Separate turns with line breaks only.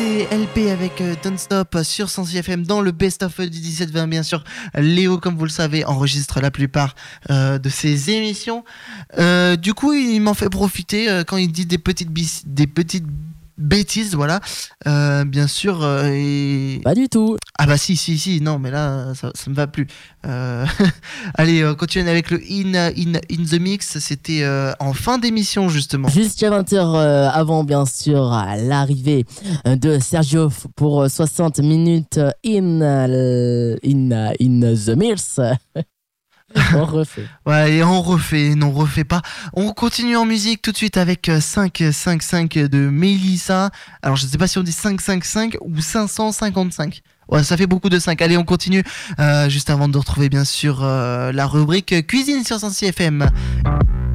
C'était LP avec Don't Stop sur Sensi FM dans le Best of du 17-20. Bien sûr, Léo, comme vous le savez, enregistre la plupart de ses émissions. Du coup, il m'en fait profiter quand il dit des petites bêtises, voilà. Bien sûr.
Pas du tout.
Ah bah si, non, mais là, ça me va plus. Allez, continuez avec le in the Mix. C'était en fin d'émission, justement.
Jusqu'à 20h avant, bien sûr, l'arrivée de Sergio pour 60 minutes in the Mix. On refait.
Ouais, et on refait pas. On continue en musique tout de suite avec 555 de Mélissa. Alors, je sais pas si on dit 555 ou 555. Ouais, ça fait beaucoup de 5. Allez, on continue juste avant de retrouver, bien sûr, la rubrique Cuisine sur Sensi FM.